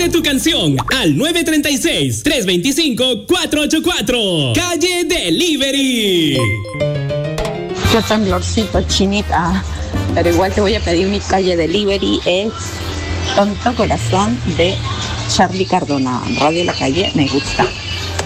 Pide tu canción al 936-325-484. Calle Delivery. Qué temblorcito, chinita. Pero igual te voy a pedir mi Calle Delivery. Es Tonto Corazón de Charly Cardona. Radio La Calle me gusta.